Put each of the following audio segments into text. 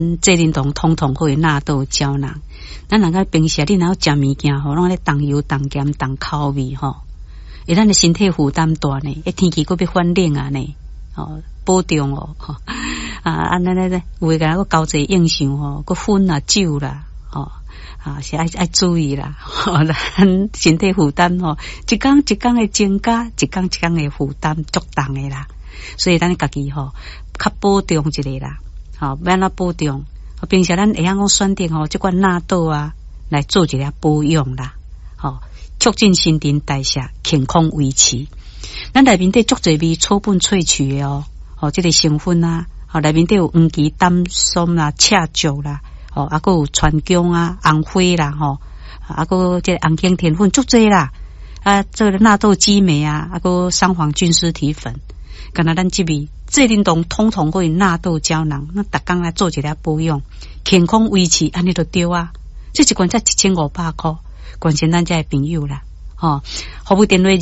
这运动通通可以纳豆胶囊。咱人家平时你若要食物件吼，拢咧重油、重咸、重口味吼，会咱的身体负担大呢。天气佫要反冷啊呢，保重哦，咱有诶个交际应酬吼，佫薰啊、酒啦，是爱注意啦，咱身体负担吼，一天一天诶增加，一天一天诶负担足重诶啦，所以咱家己吼较保重一个啦，要安怎保重？平时咱会晓讲选择吼，即款纳豆啊来做一下保养啦，促进新陈代谢，健康维持。咱内面底足侪味草本萃取的即个成分啊，内面底有黄芪、丹参啦、赤竹啦，还佫有川芎啊、红花啦，还佫即个红景天粉足侪啦，这个纳豆激酶啊，还佫三黄菌丝体粉，敢若咱即味。这运动通通可以纳豆胶囊，那逐工来做一下保养，健康维持，安尼就对啊。这一罐才1500块，关心咱这朋友啦，服务电话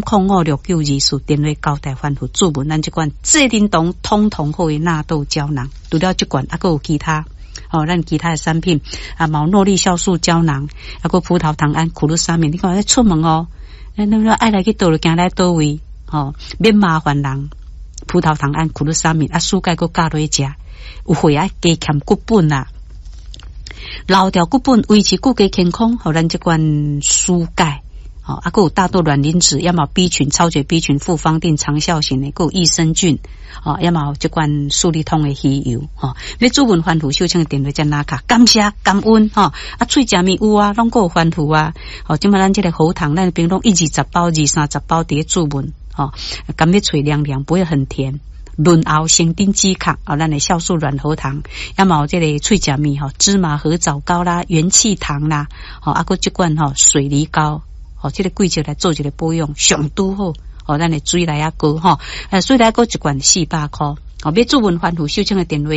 23056924，电话交代吩咐注文，咱这罐这运动通通可以纳豆胶囊，除了这罐，还佫有其他，咱其他的产品毛诺力酵素胶囊，还佫葡萄糖胺苦鲁沙米，你看出门咱爱来去倒就行来倒位，免麻烦人。葡萄糖胺苦鲁沙米蔬钙佫加落去食，有血啊加欠骨本啦，留条骨本维持骨骼健康，互咱这款蔬钙，佫有大豆卵磷脂，要么 B 群、超绝 B 群、复方定长效型的，佫有益生菌，要么这款树立通的鱼油，要主文欢呼秀清的电话在哪卡？感谢感恩，喙食面有啊，拢佫有欢呼啊，即马咱这个喉糖，咱平拢120包、230包伫主文。甘要脆凉凉，不会很甜。润喉生丁饥抗，咱的酵素软喉糖，要么这个脆食面芝麻合枣糕啦、元气糖啦，佫这罐水梨膏，这个季节来做一个保养，上拄好，咱的水来膏水来膏一罐400块，要主文欢呼秀清的电话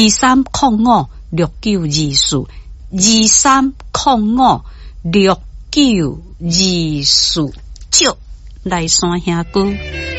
23056924 23056924，就来山兄哥。